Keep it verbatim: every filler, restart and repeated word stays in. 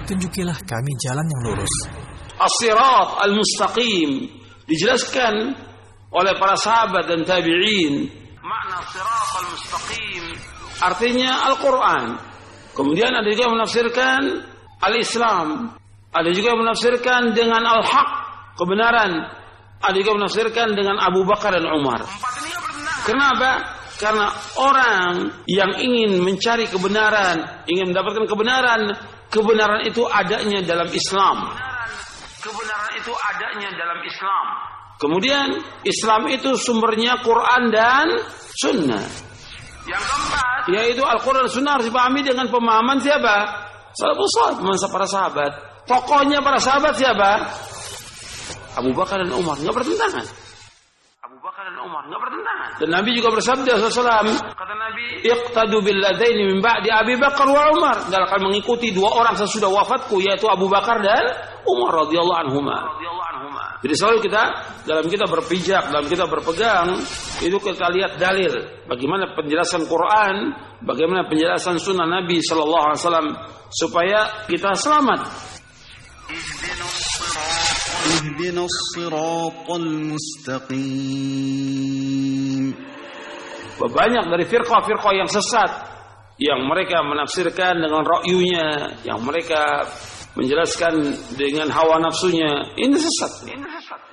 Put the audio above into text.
tunjukilah kami jalan yang lurus. As-sirat al-mustaqim dijelaskan oleh para sahabat dan tabi'in. Makna sirat al-mustaqim artinya Al-Quran. Kemudian ada juga yang menafsirkan al-Islam. Ada juga yang menafsirkan dengan al-haq, kebenaran. Ada juga yang menafsirkan dengan Abu Bakar dan Umar. Kenapa? Karena orang yang ingin mencari kebenaran, ingin mendapatkan kebenaran, kebenaran itu adanya dalam Islam. Kebenaran itu adanya dalam Islam. Kemudian Islam itu sumbernya Quran dan Sunnah. Yang keempat, yaitu Al-Quran dan Sunnah harus dipahami dengan pemahaman siapa? Salafus saleh, masa para sahabat. Tokohnya para sahabat siapa? Abu Bakar dan Umar, nggak bertentangan. Abu Bakar dan Umar nggak bertentangan. Dan Nabi juga bersabda sallallahu alaihi wasallam, kata Nabi, iqtadu bil ladaini min ba'di Abi Bakar wa Umar. Dan akan mengikuti dua orang sesudah wafatku, yaitu Abu Bakar dan Umar radhiyallahu anhuma. Jadi selalu kita dalam kita berpijak, dalam kita berpegang, itu kita lihat dalil bagaimana penjelasan Quran, bagaimana penjelasan Sunnah Nabi sallallahu alaihi wasallam supaya kita selamat. Ihdinas siratal mustaqim. Banyak dari firqah-firqah yang sesat yang mereka menafsirkan dengan ra'yunya, yang mereka menjelaskan dengan hawa nafsunya. Ini sesat. Ini sesat.